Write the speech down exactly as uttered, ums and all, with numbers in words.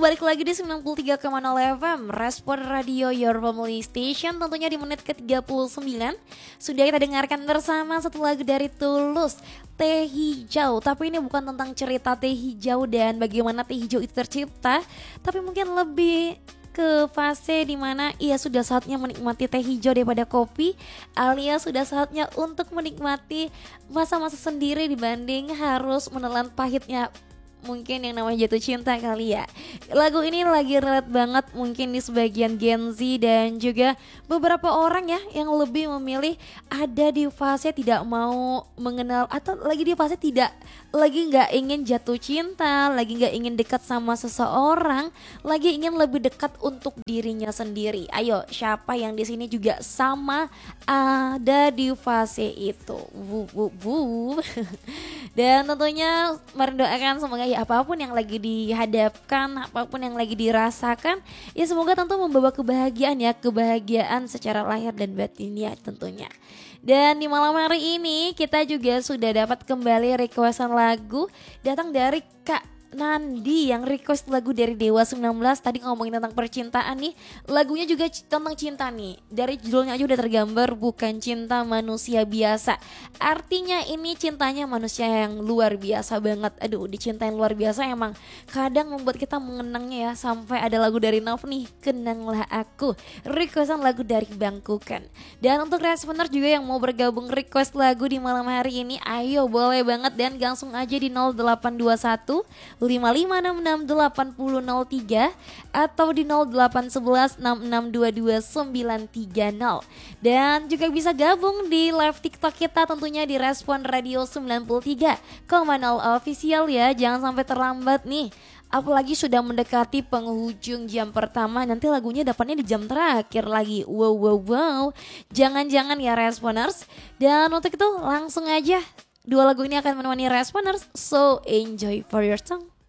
balik lagi di sembilan puluh tiga koma nol F M Respon Radio Your Family Station. Tentunya di menit ke tiga puluh sembilan sudah kita dengarkan bersama satu lagu dari Tulus, Teh Hijau. Tapi ini bukan tentang cerita teh hijau dan bagaimana teh hijau itu tercipta, tapi mungkin lebih ke fase dimana ia sudah saatnya menikmati teh hijau daripada kopi, alias sudah saatnya untuk menikmati masa-masa sendiri dibanding harus menelan pahitnya mungkin yang namanya jatuh cinta kali ya. Lagu ini lagi relate banget mungkin di sebagian Gen Z dan juga beberapa orang ya yang lebih memilih ada di fase tidak mau mengenal atau lagi di fase tidak lagi nggak ingin jatuh cinta, lagi nggak ingin dekat sama seseorang, lagi ingin lebih dekat untuk dirinya sendiri. Ayo, siapa yang di sini juga sama ada di fase itu? Bu, bu, bu. Dan tentunya mendoakan semoga ya apapun yang lagi dihadapkan, apapun yang lagi dirasakan, ya semoga tentu membawa kebahagiaan ya, kebahagiaan secara lahir dan batinnya tentunya. Dan di malam hari ini kita juga sudah dapat kembali requestan lagu datang dari Kak Nandi yang request lagu dari Dewa sembilan belas. Tadi ngomongin tentang percintaan nih, lagunya juga c- tentang cinta nih. Dari judulnya aja udah tergambar bukan cinta manusia biasa. Artinya ini cintanya manusia yang luar biasa banget. Aduh, dicintain luar biasa emang kadang membuat kita mengenangnya ya. Sampai ada lagu dari Nov nih, Kenanglah Aku, requestan lagu dari Bang Kuken. Dan untuk responer juga yang mau bergabung request lagu di malam hari ini, ayo boleh banget dan langsung aja di nol delapan dua satu lima lima enam enam delapan nol nol tiga atau di nol delapan satu satu enam enam dua dua sembilan tiga nol. Dan juga bisa gabung di live TikTok kita tentunya di Respon Radio sembilan puluh tiga koma nol official ya. Jangan sampai terlambat nih. Apalagi sudah mendekati penghujung jam pertama, nanti lagunya dapatnya di jam terakhir lagi. Wow wow wow. Jangan-jangan ya Responers. Dan untuk itu langsung aja dua lagu ini akan menemani Responers. So enjoy for your song.